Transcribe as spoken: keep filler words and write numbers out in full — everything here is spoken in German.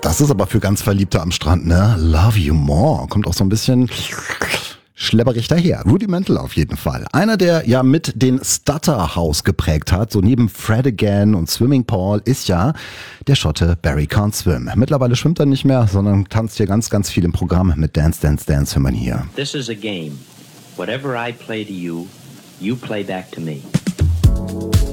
Das ist aber für ganz Verliebte am Strand, ne? Love You More. Kommt auch so ein bisschen schlepperig daher. Rudimental auf jeden Fall. Einer, der ja mit den Stutter House geprägt hat, so neben Fred Again und Swimming Paul, ist ja der Schotte Barry Can't Swim. Mittlerweile schwimmt er nicht mehr, sondern tanzt hier ganz, ganz viel im Programm mit Dance, Dance, Dance, hört man hier. This is a game. Whatever I play to you, you play back to me.